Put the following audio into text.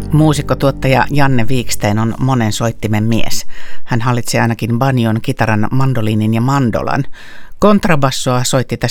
Muusikkotuottaja Janne Wiksten on monen soittimen mies. Hän hallitsi ainakin banjon, kitaran, mandoliinin ja mandolan. Kontrabassoa soitti tässä